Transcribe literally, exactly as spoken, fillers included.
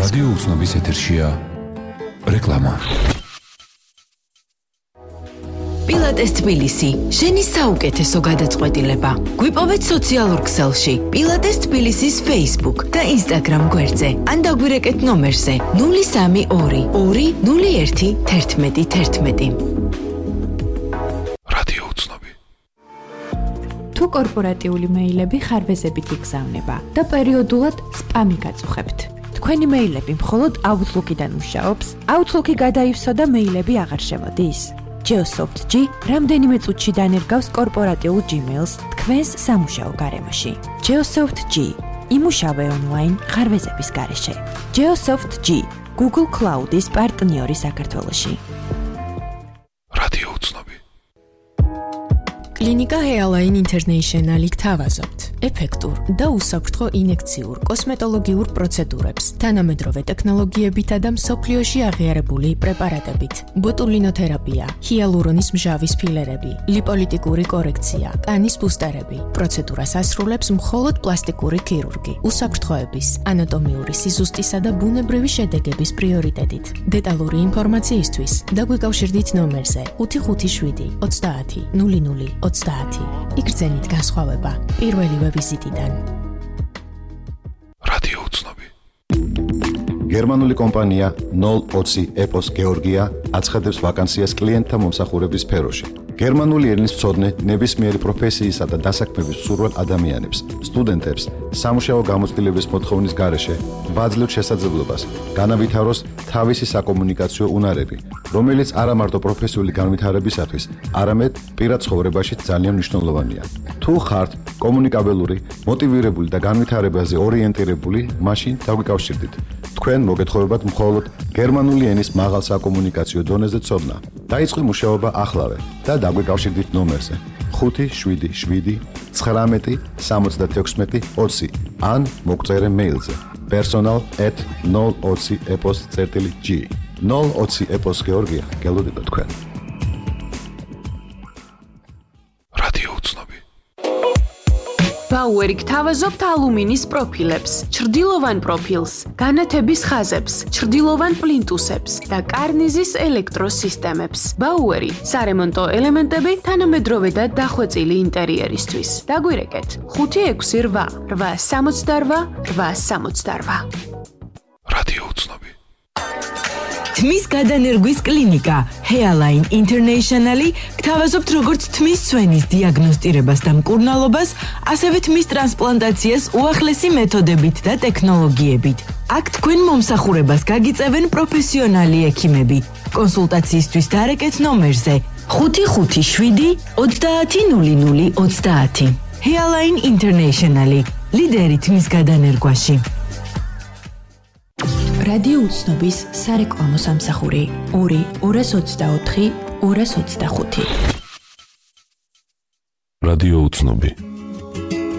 რადიო უცნობის ეთერშია რეკლამა. პილატეს თბილისი, შენი საუკეთესო გადაწყვეტილება. გვიპოვეთ სოციალურ ქსელში პილატეს თბილისის Facebook და Instagram გვერდზე. ან დაგვირეკეთ ნომერზე ნული სამი ორი ორი ნული ერთი თერთმეტი თერთმეტი. რადიო უცნობი. თუ კორპორატიული მეილები ხარვეზებით იგზავნება და პერიოდულად სპამი გაწუხებთ. თქვენი მეილები მხოლოდ Outlook-იდან მუშაობს, Outlook-ი გადაივსო და მეილები აღარ შემოდის. Geosoft G რამდენიმე წუთში დანერგავს კორპორატიულ Gmail-ს თქვენს სამუშაო გარემოში. Geosoft G იმუშავე ონლაინ ხარვეზების გარეშე. Geosoft G Google Cloud-ის პარტნიორი საქართველოში. რადიო უცნობი. კლინიკა Healine International-ი გთავაზობთ ეფექტურ და უსაფრთხო ინექციურ კოსმეტოლოგიურ პროცედურებს, თანამედროვე ტექნოლოგიებითა და მსოფლიოში აღიარებული პრეპარატებით. ბოტულინოთერაპია, ჰიალურონის მჟავის ფილერები, ლიპოლიტიკური კორექცია, კანის ბუსტერები. პროცედურას ასრულებს მხოლოდ პლასტიკური ქირურგი, უსაფრთხოების, ანატომიური სიზუსტისა და ბუნებრივი შედეგების პრიორიტეტით. დეტალური ინფორმაციისთვის დაგვიკავშირდით ნომერზე ხუთი ხუთი შვიდი ოცდაათი ნული ნული ოცდაათი. იგრძენით განსხვავება პირველივე ვიზიტიდან. რადიო უცნობი. გერმანული კომპანია ნულ ოცი ეპოს გეორგია აცხადებს ვაკანსიას კლიენტთა მომსახურების სფეროში. გერმანული ენის მცოდნე ნებისმიერი პროფესიისა და დასაქმების მსურველ ადამიანებს, სტუდენტებს, სამუშაო გამოცდილების მოთხოვნის გარეშე ვაძლევთ შესაძლებლობას განავითაროს თავისი საკომუნიკაციო უნარები, რომელიც არა მარტო პროფესიული განვითარებისათვის, არამედ პირად ცხოვრებაში ძალიან მნიშვნელოვანია. თუ ხართ კომუნიკაბელური, მოტივირებული და განვითარებაზე ორიენტირებული, მაშინ დაგვიკავშირდით. თქვენ მოგეთხოვებათ მხოლოდ გერმანული ენის მაღალ საკომუნიკაციო დონეზე ცოდნა. დაიწყო მუშაობა ახლავე და დაგვიკავშირდით ნომერზე ხუთი შვიდი შვიდი ცხრამეტი სამოცდათექვსმეტი ოცი ან მოგწერე მეილზე personal at ნულ ოცი epos წერტილი g. ნულ ოცი epos გეორგია გელოდებით თქვენ. რადიო უცნობი. ბაუერი გთავაზობთ ალუმინის პროფილებს, ჩრდილოვან პროფილს, განათების ხაზებს, ჩრდილოვან პლინტუსებს და კარნიზის ელექტროსისტემებს. ბაუერი სარემონტო ელემენტები თანამედროვე და დახვეწილი ინტერიერისთვის. დაგვირეკეთ ხუთი ექვსი რვა რვა სამოცდარვა რვა სამოცდარვა. რადიო უცნობი. თმის გადანერგვის კლინიკა Healine International-ი გთავაზობთ როგორც თმის სვენის დიაგნოსტირებას და მკურნალობას, ასევე თმის ტრანსპლანტაციას უახლესი მეთოდებით და ტექნოლოგიებით. აქ თქვენ მომსახურებას გაგიწევენ პროფესიონალი ექიმები. კონსულტაციისთვის დარეკეთ ნომერზე ხუთი ხუთი შვიდი ოცდაათი ნული ნული ოცდაათი. Healine International, ლიდერი თმის გადანერგვაში. რადიო უცნობის სარეკლამო სამსახური ორი ორას ოცდაოთხი ორას ოცდახუთი. რადიო უცნობი.